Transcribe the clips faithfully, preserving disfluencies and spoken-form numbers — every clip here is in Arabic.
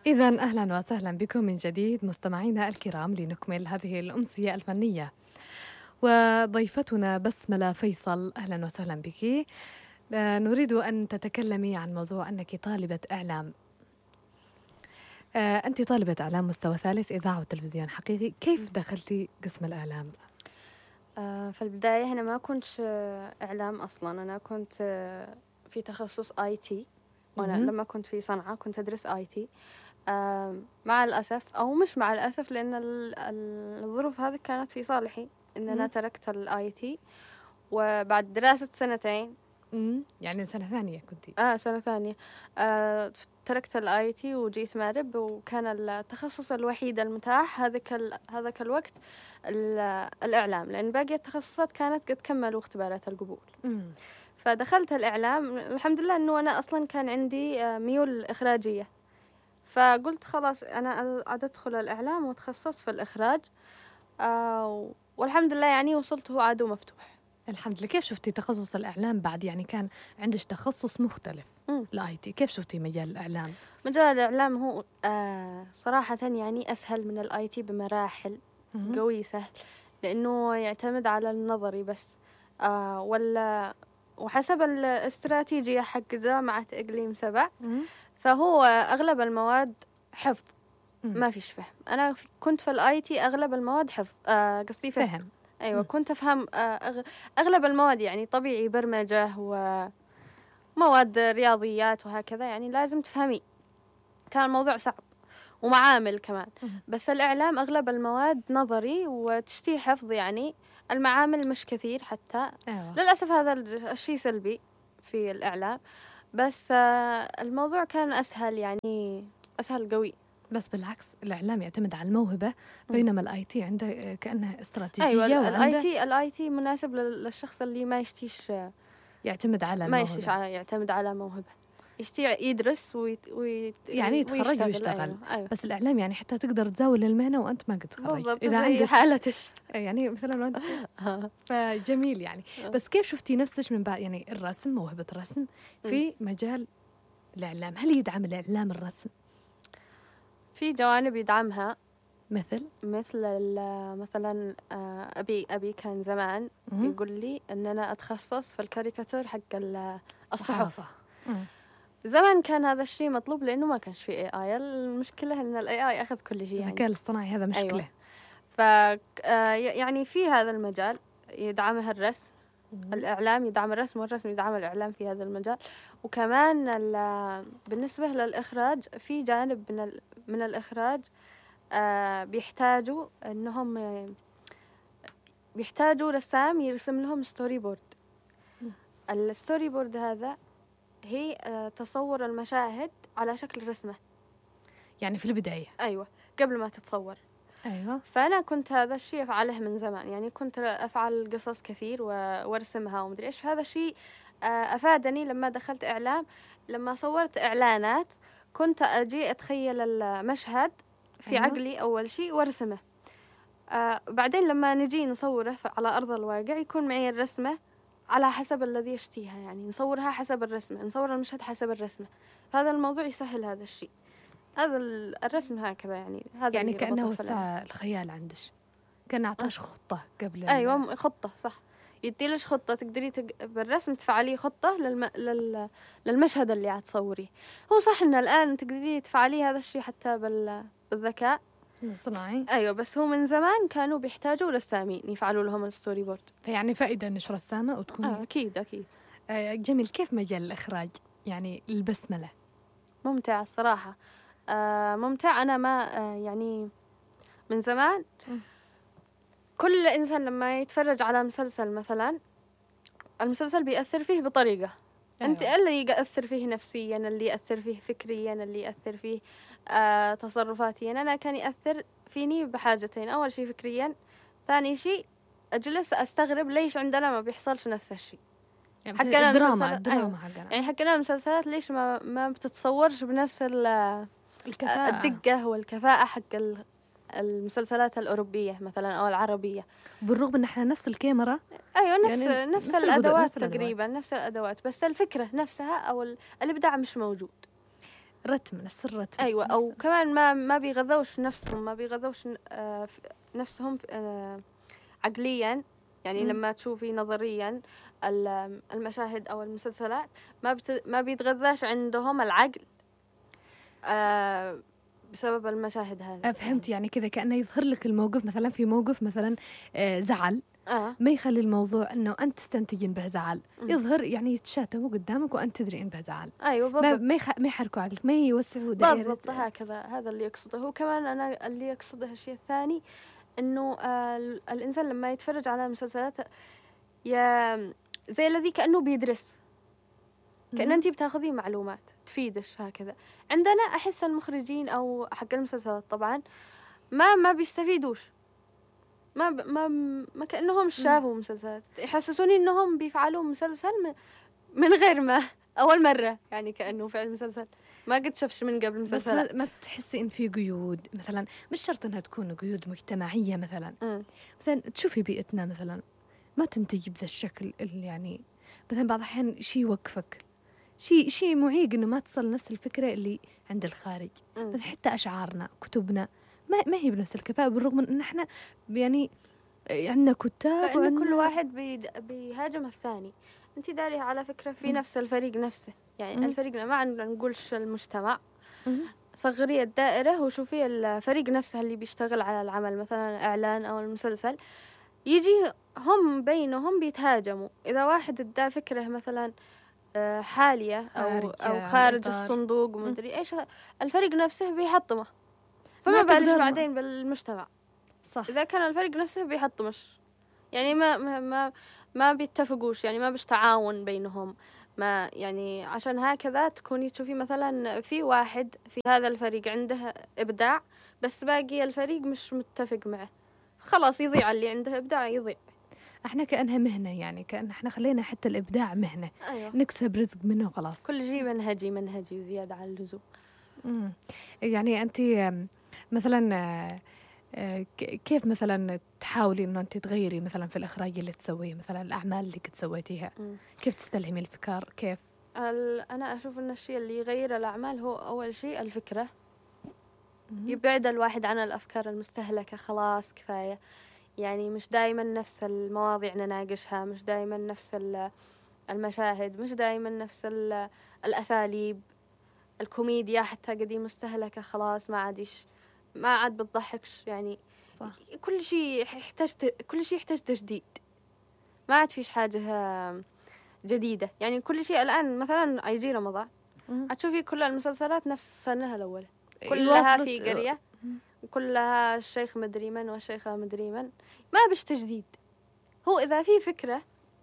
إذا أهلا وسهلا بكم من جديد مستمعينا الكرام لنكمل هذه الأمسية الفنية، وضيفتنا بسملة فيصل. أهلا وسهلا بك. نريد أن تتكلمي عن موضوع أنك طالبة إعلام. أنت طالبة إعلام مستوى ثالث إذاعة وتلفزيون حقيقي، كيف دخلتي قسم الإعلام؟ آه في البداية أنا ما كنت إعلام أصلا، أنا كنت في تخصص آي تي، وأنا لما كنت في صنعاء كنت أدرس آي تي. آه مع الأسف أو مش مع الأسف، لأن الظروف هذه كانت في صالحي إن أنا تركت الآي تي، وبعد دراسة سنتين امم يعني سنة ثانية كنتي؟ آه سنة ثانية. آه تركت الاي تي وجيت مارب، وكان التخصص الوحيد المتاح هذاك هذاك الوقت الإعلام، لأن باقي التخصصات كانت قد كملوا اختبارات القبول. مم. فدخلت الإعلام. الحمد لله أنه أنا أصلا كان عندي ميول إخراجية، فقلت خلاص أنا أدخل الإعلام وتخصصت في الإخراج. آه والحمد لله يعني وصلت هو عدو مفتوح. الحمد لله. كيف شفتي تخصص الإعلام بعد يعني كان عندك تخصص مختلف الآي تي؟ كيف شفتي مجال الإعلام؟ مجال الإعلام هو آه صراحة يعني أسهل من الآي تي بمراحل، قوي سهل، لأنه يعتمد على النظري بس. آه ولا وحسب الاستراتيجية حق جامعة إقليم سبع، فهو أغلب المواد حفظ، ما فيش فهم. أنا كنت في الآي تي أغلب المواد حفظ، آه قصدي فهم. فهم. أيوة. م. كنت أفهم آه أغلب المواد، يعني طبيعي برمجة ومواد رياضيات وهكذا، يعني لازم تفهمي. كان الموضوع صعب ومعامل كمان. بس الإعلام أغلب المواد نظري وتشتي حفظ، يعني المعامل مش كثير حتى. أيوة. للأسف هذا الشيء سلبي في الإعلام، بس الموضوع كان أسهل، يعني أسهل قوي. بس بالعكس الإعلام يعتمد على الموهبة، بينما الآي تي عنده كأنها استراتيجية. أيوة. الآي تي الآي تي مناسب للشخص اللي ما يشتيش يعتمد على ما الموهبة. يشتيش على يعتمد على موهبة، يشتي يدرس ويت... ويت... يعني يتخرج ويشتغل. أيوة. أيوة. بس الإعلام يعني حتى تقدر تزاول المهنة وأنت ما قد تخرجت. بالضبط. إذا عندك حالتش يعني مثلا أنت فجميل يعني. بس كيف شفتي نفسك من بعد يعني الرسم، موهبة الرسم في مجال الإعلام؟ هل يدعم الإعلام الرسم؟ في جوانب يدعمها، مثل مثل مثلا أبي أبي كان زمان م- يقول لي أن أنا أتخصص في الكاريكاتور حق الصحافة. زمان كان هذا الشيء مطلوب لأنه ما كانش في إيه آي. المشكلة أن الإيه آي أخذ كل شيء، يعني الذكاء الاصطناعي هذا مشكلة. أيوة. ف يعني في هذا المجال يدعمها الرسم، م- الإعلام يدعم الرسم، والرسم يدعم الإعلام في هذا المجال. وكمان بالنسبة للإخراج، في جانب من من الإخراج آه بيحتاجوا انهم آه بيحتاجوا رسام يرسم لهم ستوري بورد. الستوري بورد هذا هي آه تصور المشاهد على شكل رسمة، يعني في البداية. أيوة، قبل ما تتصور. أيوة. فأنا كنت هذا الشيء أفعله من زمان، يعني كنت أفعل قصص كثير وارسمها ومدري إيش. هذا الشيء آه أفادني لما دخلت إعلام. لما صورت إعلانات كنت أجي أتخيل المشهد في أيوة. عقلي أول شيء وارسمه. آه بعدين لما نجي نصوره على أرض الواقع يكون معي الرسمة على حسب الذي يشتيها، يعني نصورها حسب الرسمة، نصور المشهد حسب الرسمة. فهذا الموضوع يسهل هذا الشيء. هذا الرسم هكذا، يعني هذا يعني كأنه وسع الخيال عندك، كان أعطاش خطة قبل. أيوة، خطة صح. يديلش خطة تقدري تق... بالرسم تفعلي خطة للم... لل... للمشهد اللي عتصوريه. هو صح إن الآن تقدري تفعلي هذا الشيء حتى بال... بالذكاء الصناعي. أيوة، بس هو من زمان كانوا بيحتاجوا رسامين يفعلوا لهم الستوري بورد. فيعني فائدة إنش رسامة وتكوني آه أكيد أكيد. آه جميل. كيف مجال الإخراج يعني البسملة؟ ممتع الصراحة. آه ممتع. أنا ما آه يعني من زمان م. كل إنسان لما يتفرج على مسلسل مثلا، المسلسل بيأثر فيه بطريقة. أيوة. أنت اللي يأثر فيه نفسيا، اللي يأثر فيه فكريا، اللي يأثر فيه آه تصرفاتيا. أنا كان يأثر فيني بحاجتين: أول شيء فكريا، ثاني شيء أجلس أستغرب ليش عندنا ما بيحصلش نفس الشيء. يعني حقنا الدراما الدراما حقنا، يعني حقنا المسلسلات ليش ما ما بتتصورش بنفس الكفاءة الدقة والكفاءة حق المسلسلات الأوروبية مثلا أو العربية، بالرغم إن إحنا نفس الكاميرا. أيوة، نفس يعني نفس, نفس الأدوات نفس تقريبا الأدوات. نفس الأدوات، بس الفكرة نفسها أو الإبداع مش موجود. رتم نفس الرتم. أيوة، أو نفس كمان ما ما بيغذوش نفسهم، ما بيغذوش آه نفسهم آه عقليا. يعني م. لما تشوفي نظريا المشاهد أو المسلسلات ما بت ما بيتغذاش عندهم العقل آه بسبب المشاهد هذه. فهمت، يعني كذا كأنه يظهر لك الموقف، مثلا في موقف مثلا آه زعل، آه. ما يخلي الموضوع أنه أنت تستنتجين به زعل، م. يظهر يعني يتشاتموا قدامك وأنت تدري إن به زعل. أيوة بالضبط. ما ما, يخ... ما يحركوا عقلك، ما يوسعوا دائرة. بالضبط هكذا، هذا اللي يقصده هو. كمان أنا اللي يقصده الشيء الثاني إنه آه الإنسان لما يتفرج على المسلسلات يا زي الذي كأنه بيدرس، كأن أنتي بتاخذي معلومات تفيدش هكذا. عندنا أحس المخرجين أو حق المسلسلات طبعا ما ما بيستفيدوش، ما ب... ما ما كأنهم شافوا مسلسلات، يحسسوني إنهم بيفعلوا مسلسل من غير ما أول مرة، يعني كأنه فعل مسلسل ما قد شافش من قبل مسلسل. بس ما, ما تحسي إن في قيود مثلا، مش شرط إنها تكون قيود مجتمعية مثلا. م. مثلا تشوفي بيئتنا مثلا ما تنتج بذا الشكل اللي يعني مثلا بعض الأحيان شيء يوقفك، شيء شيء معيق إنه ما تصل نفس الفكرة اللي عند الخارج. بس حتى أشعارنا كتبنا ما ما هي بنفس الكفاءة، بالرغم إن إحنا يعني عندنا كتاب وعندنا كل واحد بيهاجم الثاني. أنت داري على فكرة في م. نفس الفريق نفسه، يعني م. الفريق ما نقولش المجتمع، م. صغري الدائرة وشوفي الفريق نفسه اللي بيشتغل على العمل مثلا إعلان أو المسلسل، يجي هم بينهم بيتهاجموا. إذا واحد ادى فكرة مثلا حالية أو أو خارج الصندوق ومدري إيش، الفريق نفسه بيحطمه، فما بالش بعدين بالمجتمع. صح. إذا كان الفريق نفسه بيحطمش، يعني ما ما ما, ما بيتفقوش، يعني ما بيش تعاون بينهم. ما يعني عشان هكذا تكوني تشوفي مثلا في واحد في هذا الفريق عنده إبداع بس باقي الفريق مش متفق معه، خلاص يضيع اللي عنده إبداع، يضيع. احنا كأنها مهنة، يعني كأن احنا خلينا حتى الإبداع مهنة. أيوة. نكسب رزق منه وخلاص. كل شيء منهجي منهجي زيادة عن اللزوم. امم يعني أنت مثلا كيف مثلا تحاولي إنه أنت تغيري مثلا في الإخراج اللي تسويه، مثلا الأعمال اللي كنت سويتيها، م. كيف تستلهمي الفكر؟ كيف؟ أنا أشوف أن الشيء اللي يغير الأعمال هو أول شيء الفكرة. م. يبعد الواحد عن الأفكار المستهلكة، خلاص كفاية. يعني مش دائما نفس المواضيع نناقشها، مش دائما نفس المشاهد، مش دائما نفس الأساليب. الكوميديا حتى قديم مستهلكة، خلاص ما عادش ما عاد بتضحكش. يعني صح. كل شيء يحتاج كل شيء يحتاج تجديد، ما عاد فيش حاجة جديدة. يعني كل شيء الآن مثلا يجي رمضان هتشوفي كل المسلسلات نفس السنة الأولى، كلها في قرية، كلها الشيخ مدري من والشيخة مدري من، ما بش تجديد. هو إذا في فكرة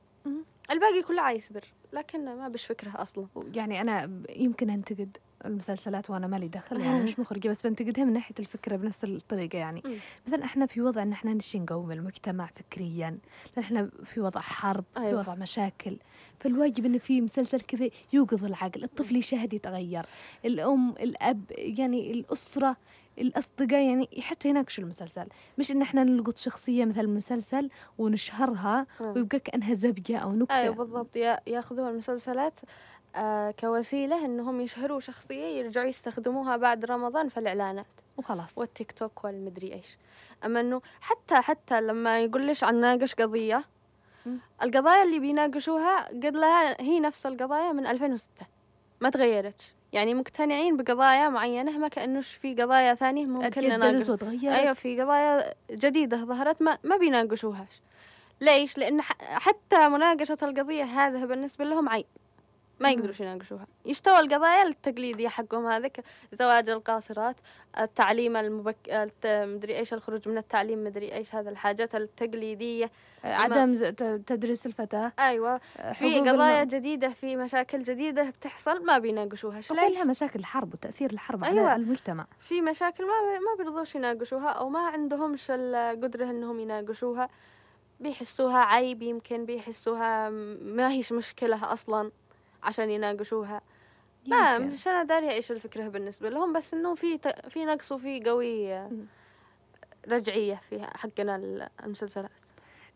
الباقي كله عايسبر، لكن ما بش فكرة أصلا. يعني أنا يمكن أنتقد المسلسلات وأنا مالي دخل، يعني مش مخرجة، بس بنتقدها من ناحية الفكرة بنفس الطريقة. يعني مثلا إحنا في وضع إن إحنا نشي نقوم المجتمع فكريا، لأن إحنا في وضع حرب، أيوة. في وضع مشاكل، فالواجب إن في مسلسل كذا يوقظ العقل، الطفل يشاهد يتغير، الأم الأب يعني الأسرة الأصدقاء يعني حتى يناقشوا المسلسل، مش إن إحنا نلقط شخصية مثل المسلسل ونشهرها ويبقى كأنها زبجة أو نكتة. أيوة بالضبط، ياخذوا المسلسلات آه كوسيلة إنهم يشهروا شخصية يرجعوا يستخدموها بعد رمضان في الإعلانات وخلاص والتيك توك والمدري إيش. أما إنه حتى حتى لما يقولش عن ناقش قضية، م. القضايا اللي بيناقشوها قد لها هي نفس القضايا من ألفين وستة، ما تغيرتش. يعني مقتنعين بقضايا معينة، ما كأنوش في قضايا ثانية ممكن نناقش. أيوة في قضايا جديدة ظهرت ما ما بيناقشوهاش. ليش؟ لأن حتى مناقشة القضية هذا بالنسبة لهم عيب، ما يقدروش يناقشوها. يشتوى القضايا التقليدية حقهم، هذاك زواج القاصرات، التعليم المبكر، مدري إيش، الخروج من التعليم، مدري إيش، هذا الحاجات التقليدية، عدم تدريس الفتاة. أيوة في قضايا جديدة، في مشاكل جديدة بتحصل ما بيناقشوها. ليش؟ مشاكل الحرب وتأثير الحرب أيوة. على المجتمع. في مشاكل ما ما بيرضوش يناقشوها، أو ما عندهمش القدرة إنهم يناقشوها، بيحسوها عيب، يمكن بيحسوها ما هيش مشكلة أصلاً عشان يناقشوها. ما مش أنا دارية إيش الفكرة بالنسبة لهم، بس إنه في ت... في نقص وفي قوي رجعية في حقنا المسلسلات.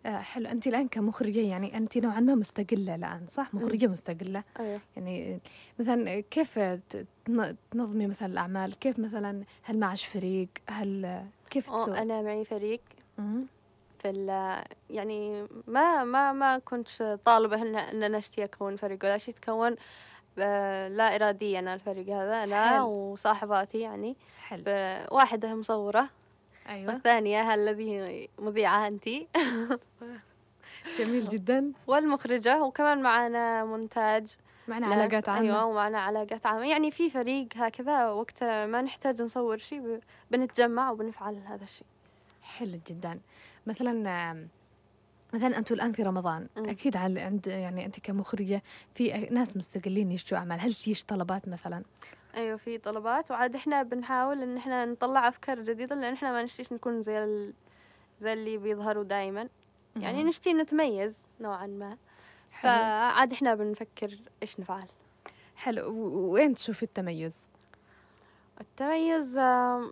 آه حلو. أنت الآن كمخرجة يعني أنت نوعا ما مستقلة الآن، صح؟ مخرجة مستقلة. أيوة. يعني مثلا كيف تنظمي مثلا الأعمال؟ كيف مثلا هل معش فريق؟ هل كيف تسوي؟ أنا معي فريق م- في ال يعني ما ما ما كنت طالبة إن إن نشتي أكون فريق ولا شيء، تكون لا إراديا. أنا الفريق هذا أنا حلو. وصاحباتي يعني. حلو. واحدة مصورة. أيوة. والثانية الذي مذيعة أنتي. جميل جدا. والمخرجة، وكمان معنا مونتاج، معنا علاقات عامة. أيوة، ومعنا علاقات عامة. يعني في فريق هكذا، وقت ما نحتاج نصور شيء بنتجمع وبنفعل هذا الشيء. حلو جدا. مثلا مثلا أنتوا الآن في رمضان م. أكيد عند يعني أنت كمخرجة في ناس مستقلين يشتوا أعمال، هل تيجي طلبات مثلا؟ أيوة في طلبات، وعاد إحنا بنحاول إن إحنا نطلع أفكار جديدة، لأن إحنا ما نشتيش نكون زي ال... زي اللي بيظهروا دائما. يعني نشتي نتميز نوعا ما. فعاد إحنا بنفكر إيش نفعل. حلو. وين تشوفي التميز؟ التميز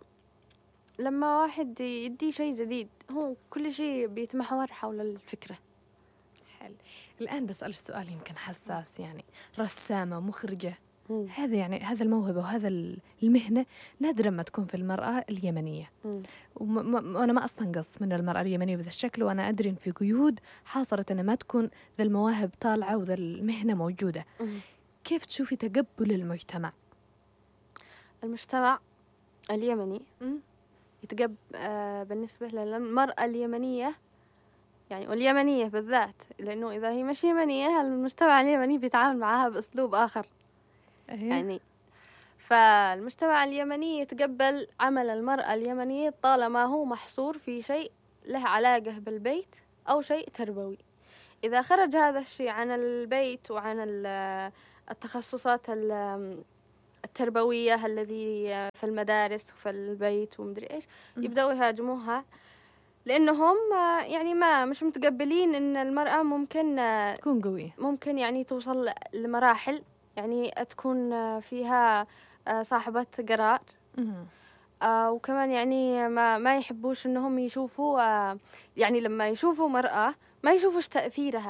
لما واحد يدي شيء جديد، هو كل شيء بيتمحور حول الفكرة. حلو. الآن بسأل السؤال يمكن حساس، يعني رسامة مخرجة، هذا يعني هذا الموهبة وهذا المهنة نادرا ما تكون في المرأة اليمنية. وأنا ما أستنقص من المرأة اليمنية بهذا الشكل، وأنا أدري إن في قيود حاصرت أن ما تكون ذا المواهب طالعة وذا المهنة موجودة. مم. كيف تشوفي تقبل المجتمع؟ المجتمع اليمني مم. يتقبل آه بالنسبة للمرأة اليمنية، يعني واليمنية بالذات، لأنه إذا هي مش يمنية المجتمع اليمني بيتعامل معها بأسلوب آخر. أيه. يعني فالمجتمع اليمني يتقبل عمل المرأة اليمنية طالما هو محصور في شيء له علاقة بالبيت أو شيء تربوي. إذا خرج هذا الشيء عن البيت وعن التخصصات التربوية الذي في المدارس وفي البيت ومدري إيش، يبدأوا يهاجموها، لأنهم يعني ما مش متقبلين إن المرأة ممكن تكون قوية، ممكن يعني توصل لمراحل يعني تكون فيها صاحبة قرار. آه وكمان يعني ما ما يحبوش إنهم يشوفوا آه يعني لما يشوفوا مرأة ما يشوفوش تأثيرها.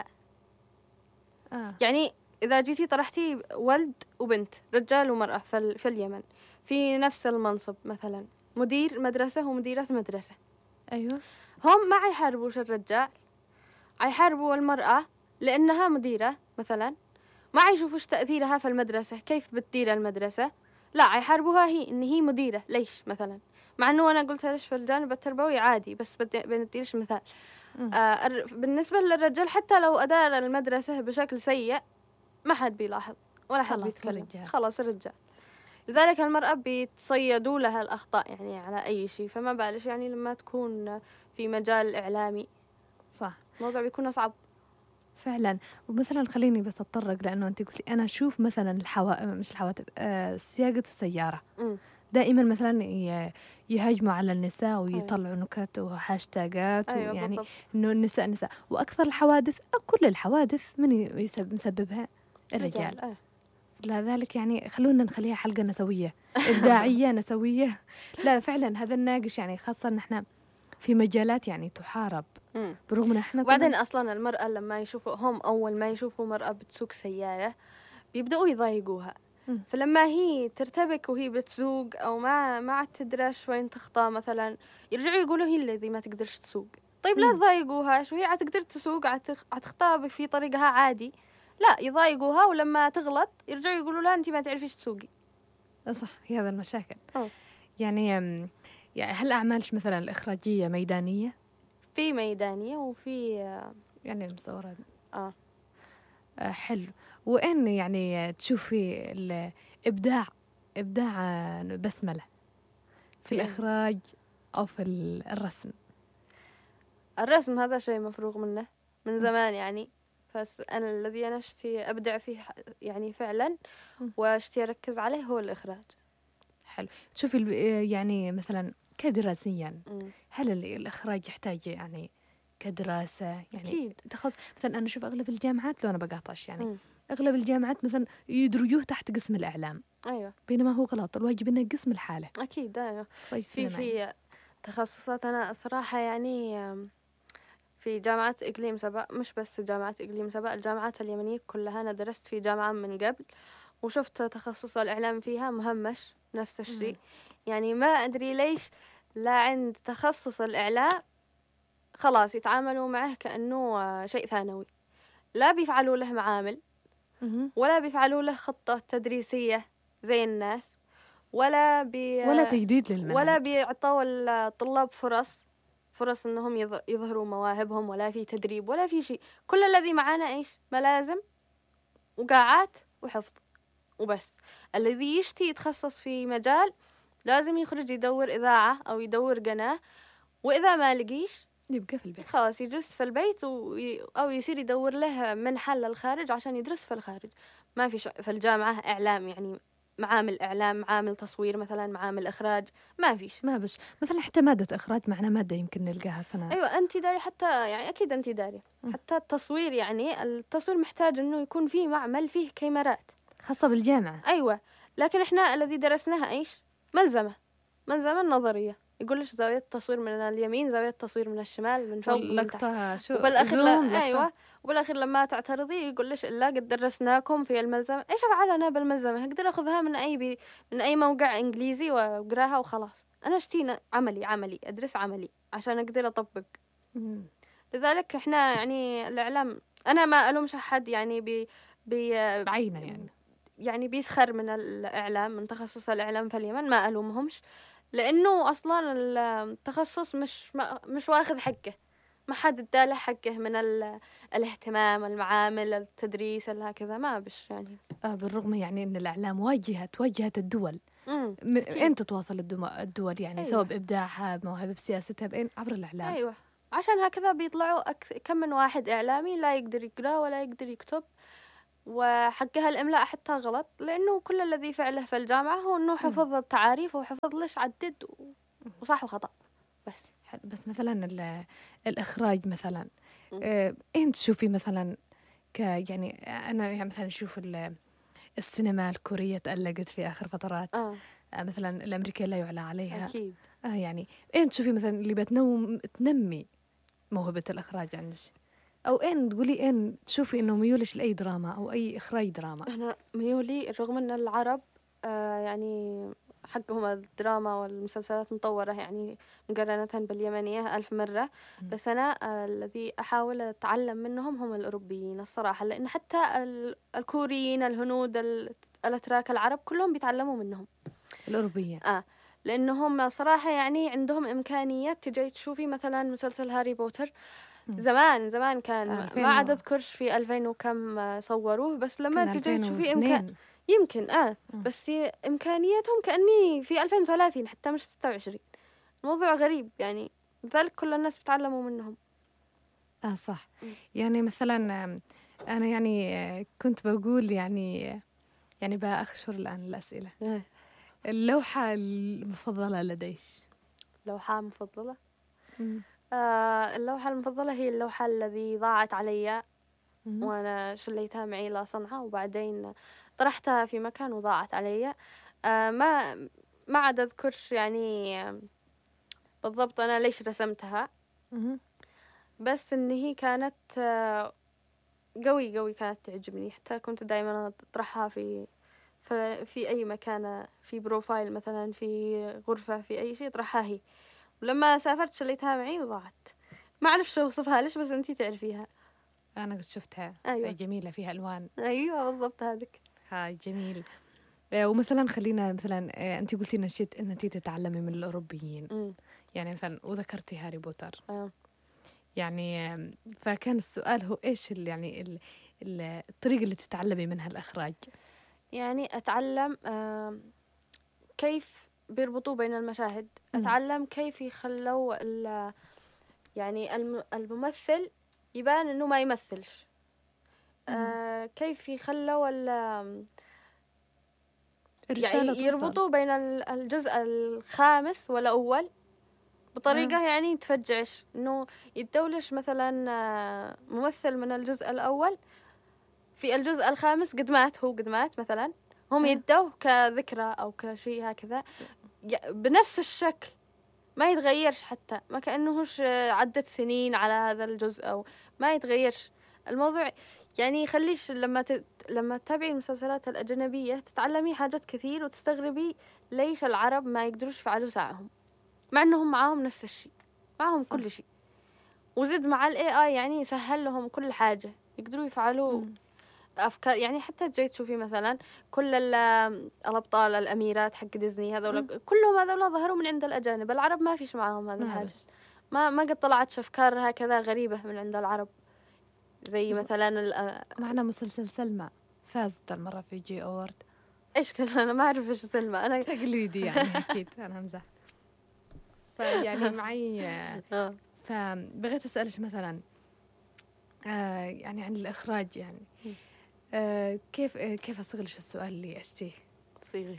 آه. يعني إذا جيتي طرحتي ولد وبنت، رجال ومرأة في, في اليمن في نفس المنصب، مثلا مدير مدرسة ومديرة مدرسة، أيوة، هم ما يحاربوش الرجال، يحاربوا المرأة لأنها مديرة مثلا، ما يشوفوش تأثيرها في المدرسة كيف بتدير المدرسة، لا يحاربوها هي إن هي مديرة. ليش مثلا؟ مع إنه أنا قلت ليش في الجانب التربوي عادي، بس بنديلش مثال. آه بالنسبة للرجال حتى لو أدار المدرسة بشكل سيء ما حد بيلاحظ ولا حد بيتكلم، خلاص الرجال. لذلك المرأة بيتصيدوا لها الأخطاء يعني على أي شيء، فما بالش يعني لما تكون في مجال إعلامي. صح، الموضوع بيكون أصعب فعلا. ومثلا خليني بس أتطرق، لأنه أنت قلتي أنا أشوف مثلا الحوا مش الحوادث آه سياقة السيارة م. دائما مثلا يهاجموا على النساء ويطلعوا أيوة. نكت وهاشتاجات. أيوة ويعني إنه النساء نساء، وأكثر الحوادث كل الحوادث من يسببها الرجال. أيوة. لذلك يعني خلونا نخليها حلقة نسوية إبداعية نسوية. لا فعلا هذا الناقش، يعني خاصة إن إحنا في مجالات يعني تحارب م. برغم إن إحنا وبعدين أصلا المرأة لما يشوفوا هم أول ما يشوفوا مرأة بتسوق سيارة بيبدأوا يضايقوها. م. فلما هي ترتبك وهي بتسوق أو ما ما عاد تدرش وين تخطى مثلا، يرجعوا يقولوا هي الذي ما تقدرش تسوق. طيب لا تضايقوها، شو هي عاد تقدر تسوق، عاد تخطى في طريقها عادي. لا يضايقوها، ولما تغلط يرجعوا يقولوا لا أنت ما تعرفيش تسوقي. صح، هي هذا المشاكل. أوه. يعني يعني هل أعمالش مثلا الإخراجية ميدانية؟ في ميدانية وفي يعني المصورات. آه. آه حلو. وين يعني تشوفي الإبداع إبداع بسملة في الإخراج أو في الرسم؟ الرسم هذا شيء مفروغ منه من زمان يعني، بس أنا الذي أنا أشتي أبدع فيه يعني فعلا وأشتي أركز عليه هو الإخراج. حلو. تشوفي يعني مثلا كدراسيا هل الإخراج يحتاج يعني كدراسة يعني أكيد تخصص؟ مثلا أنا أشوف أغلب الجامعات، لو أنا بقاطعش يعني م. أغلب الجامعات مثلا يدرجوه تحت قسم الإعلام. أيوة. بينما هو غلط، الواجب إنه قسم الحالة. أكيد. أيوة. في في تخصصات أنا صراحة يعني في جامعة إقليم سبأ، مش بس جامعة إقليم سبأ، الجامعات اليمنية كلها. أنا درست في جامعة من قبل وشفت تخصص الإعلام فيها مهمش نفس الشيء. يعني ما أدري ليش لا عند تخصص الإعلام خلاص يتعاملوا معه كأنه شيء ثانوي، لا بيفعلوا له معامل ولا بيفعلوا له خطة تدريسية زي الناس، ولا بي ولا تجديد للمنهج، ولا بيعطوا الطلاب فرص فرص إنهم يظهروا مواهبهم، ولا في تدريب ولا في شيء. كل الذي معانا إيش؟ ملازم وقاعات وحفظ وبس. الذي يشتي يتخصص في مجال لازم يخرج يدور إذاعة أو يدور قناة، وإذا ما لقيش يبقى في البيت، خلاص يجلس في البيت وي... أو يصير يدور له منحة للخارج عشان يدرس في الخارج. ما في ش... في الجامعة إعلام، يعني معامل إعلام، معامل تصوير مثلا، معامل إخراج، ما فيش. ما بش مثلا حتى مادة إخراج معنا مادة يمكن نلقاها سنة. أيوة أنت داري، حتى يعني أكيد أنت داري حتى التصوير، يعني التصوير محتاج إنه يكون فيه معمل فيه كاميرات خاصة بالجامعة. أيوة، لكن إحنا الذي درسناها إيش؟ ملزمة ملزمة نظرية، يقول لك زاوية التصوير من اليمين، زاوية التصوير من الشمال، من فوق ومن تحت. وبالأخير لا... أيوة، وبالأخير لما تعترضي يقول لك إلا قد درسناكم في الملزمة. إيش أفعل أنا بالملزمة؟ أقدر أخذها من أي بي... من أي موقع إنجليزي وأقراها وخلاص. أنا اشتينا عملي عملي أدرس عملي عشان أقدر أطبق. مم. لذلك إحنا يعني الإعلام، أنا ما ألومش أحد يعني بي... بي... بعينه يعني يعني بيسخر من الإعلام، من تخصص الإعلام في اليمن، ما ألومهمش، لأنه أصلا التخصص مش مش واخذ حقه، ما حد اداله حقه من الاهتمام، المعامل، التدريس، هكذا ما بش يعني. آه بالرغم يعني إن الإعلام واجهت واجهت الدول، م... أين تتواصل الدول يعني؟ أيوة. سواء بإبداعها، بموهبة، بسياستها، بين عبر الإعلام. أيوة، عشان هكذا بيطلعوا أك... كم من واحد إعلامي لا يقدر يقرأ ولا يقدر يكتب، وحقها الإملاء حتى غلط، لأنه كل الذي فعله في الجامعة هو إنه حفظ التعاريف وحفظ ليش عدد وصح وخطأ بس. بس مثلا الإخراج مثلا آه، أنت تشوفي مثلا ك يعني أنا يعني مثلا أشوف السينما الكورية تألقت في آخر فترات. آه. آه مثلا الأمريكية لا يعلى عليها أكيد. آه يعني أنت تشوفي مثلا اللي بتنوم تنمي موهبة الإخراج عندك، أو إن تقولي إن تشوفي إنه ميولش لأي دراما أو أي إخراج دراما؟ أنا ميولي رغم أن العرب آه يعني حقهم الدراما والمسلسلات مطورة يعني مقارنة باليمنية ألف مرة، بس أنا آه الذي أحاول أتعلم منهم هم الأوروبيين الصراحة، لأن حتى الكوريين، الهنود، الأتراك، العرب كلهم بيتعلموا منهم الأوروبيين. آه لأنهم صراحة يعني عندهم إمكانيات. تجي تشوفي مثلا مسلسل هاري بوتر، زمان زمان كان آه ما عاد أذكرش في ألفين وكم صوروه، بس لما تجي تشوفي إمكان يمكن آه م. بس إمكانياتهم كأني في ألفين وثلاثين حتى مش ستة وعشرين. موضوع غريب يعني، لذلك كل الناس بتعلموا منهم. آه صح. م. يعني مثلا أنا يعني كنت بقول يعني يعني بأخشر الآن الأسئلة. آه. اللوحة المفضلة لديش؟ لوحة مفضلة؟ آه اللوحة المفضلة هي اللوحة الذي ضاعت علي وأنا شليتها معي إلى صنعاء، وبعدين طرحتها في مكان وضاعت علي. آه ما ما عاد أذكرش يعني بالضبط أنا ليش رسمتها، بس إن هي كانت آه قوي قوي كانت تعجبني، حتى كنت دائما أطرحها في في أي مكان، في بروفايل مثلا، في غرفة، في أي شيء أطرحها هي. ولما سافرت شليتها معي وضاعت، ما أعرف شو أوصفها ليش، بس أنتي تعرفيها. أنا قد شفتها. أيوة. جميلة فيها ألوان. أيوة بالضبط هذيك. هاي جميل. ومثلا خلينا مثلا أنت قلتي نشيت أن أنتي تتعلمي من الأوروبيين. م. يعني مثلا وذكرتي هاري بوتر. أه. يعني فكان السؤال هو إيش اللي يعني ال ال الطريقة اللي تتعلمي منها الإخراج؟ يعني أتعلم آه كيف بيربطوا بين المشاهد، م. أتعلم كيف يخلوا يعني الممثل يبان إنه ما يمثلش، آه كيف يخلوا يعني يربطوا بين الجزء الخامس والأول بطريقة آه. يعني تفجعش، إنه يتدولش مثلا ممثل من الجزء الأول في الجزء الخامس قد مات، هو قد مات مثلا، هم آه. يدوه كذكرى أو كشيء هكذا بنفس الشكل ما يتغيرش حتى، ما كأنهوش عدة سنين على هذا الجزء أو ما يتغيرش الموضوع. يعني يخليش لما ت... لما تتابعي المسلسلات الأجنبية تتعلمي حاجات كثير وتستغربي ليش العرب ما يقدروش يفعلوا ساعهم، مع أنهم معاهم نفس الشيء، معاهم صح. كل شيء، وزد مع ال إيه آي يعني يسهل لهم كل حاجة، يقدروا يفعلوا م. أفكار. يعني حتى جاي تشوفي مثلا كل الأبطال الأميرات حق ديزني هذول كلهم هذول ظهروا من عند الأجانب، العرب ما فيش معاهم هذه الحاجة، ما ما قد طلعت أفكار هكذا غريبة من عند العرب. زي مثلا ال معنا مسلسل سلمى فاز المرة في جي أورد. إيش كذا؟ أنا ما أعرف إيش سلمى، أنا تقليدي يعني أكيد أنا همزح. فيعني معي فبغيت أسألش مثلا آه يعني عن الإخراج، يعني آه كيف آه كيف أصيغلش السؤال اللي أشتيه صيغي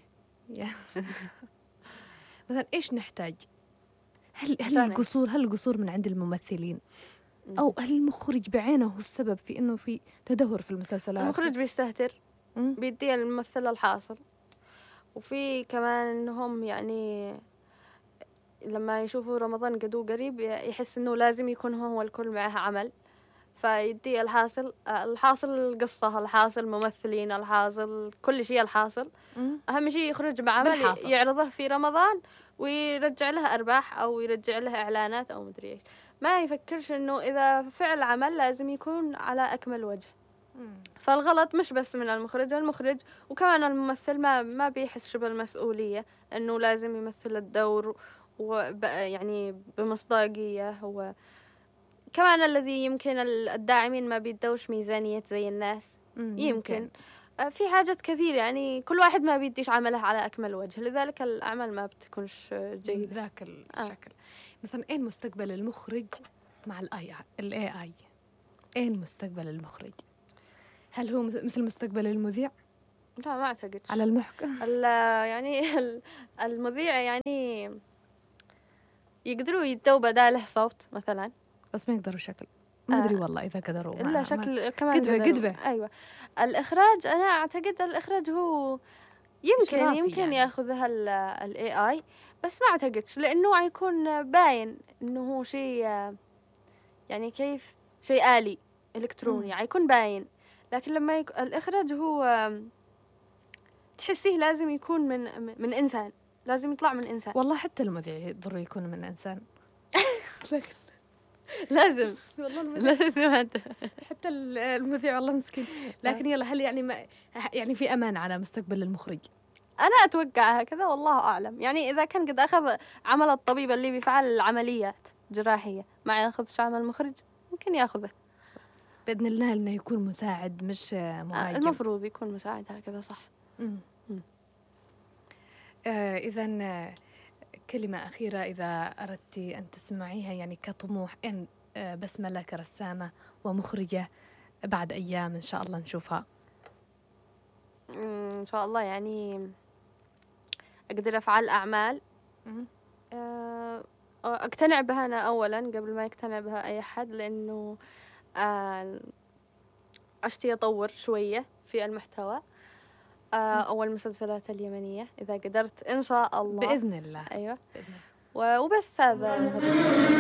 مثلا إيش نحتاج؟ هل هل القصور هل القصور من عند الممثلين أو هل المخرج بعينه هو السبب في إنه في تدهور في المسلسلات؟ المخرج بيستهتر، بيدي الممثل الحاصل، وفي كمان إنهم يعني لما يشوفوا رمضان قدو قريب يحس إنه لازم يكون هو الكل معه عمل، فيدي الحاصل الحاصل القصة، الحاصل ممثلين، الحاصل كل شيء، الحاصل أهم شيء يخرج بعمل بالحاصل. يعرضه في رمضان ويرجع له أرباح أو يرجع له إعلانات أو مدري إيش، ما يفكرش إنه إذا فعل عمل لازم يكون على أكمل وجه. مم. فالغلط مش بس من المخرج المخرج وكمان الممثل ما ما بيحسش بالمسؤولية إنه لازم يمثل الدور ويعني بمصداقية. هو كمان الذي يمكن الداعمين ما بيدوش ميزانية زي الناس، يمكن, يمكن. في حاجات كثير، يعني كل واحد ما بيديش عمله على أكمل وجه، لذلك الأعمال ما بتكونش جيدة ذاك الشكل. آه. مثلا أين مستقبل المخرج مع الاي الاي اي؟ أين مستقبل المخرج؟ هل هو مثل مستقبل المذيع؟ لا ما أعتقد. على المحكى يعني المذيع يعني يقدروا يدوا بداله صوت مثلا، بس ما يقدروا شكل، ما أدري آه. والله إذا قدروا لا شكل كمان قدبة قدبة. أيوة. الإخراج أنا أعتقد الإخراج هو يمكن يمكن يعني. يأخذها ال إيه آي، بس ما أعتقدش لأنه هيكون باين إنه هو شيء يعني كيف شيء آلي إلكتروني هيكون باين، لكن لما يك... الإخراج هو تحسيه لازم يكون من من إنسان، لازم يطلع من إنسان. والله حتى المذيع يضر يكون من إنسان. لازم والله لازم هذا حتى المذيع والله مسكين. لكن يلا هل يعني ما يعني في أمان على مستقبل المخرج؟ أنا أتوقع هكذا والله أعلم. يعني إذا كان قد أخذ عمل الطبيب اللي بيفعل العمليات جراحية ما ياخذش عمل مخرج، ممكن ياخذه بإذن الله إنه يكون مساعد مش مهاجم. المفروض يكون مساعد هكذا صح. مم. مم. آه إذن كلمة أخيرة إذا أردت أن تسمعيها يعني كطموح، إن آه بسملة كرسامة ومخرجة بعد أيام إن شاء الله نشوفها. إن شاء الله يعني أقدر أفعل أعمال آه أقتنع بها أنا أولا قبل ما يقتنع بها أي حد، لأنه آه أشتي أطور شوية في المحتوى آه أو المسلسلات اليمنية إذا قدرت إن شاء الله بإذن الله. أيوة بإذن الله. وبس هذا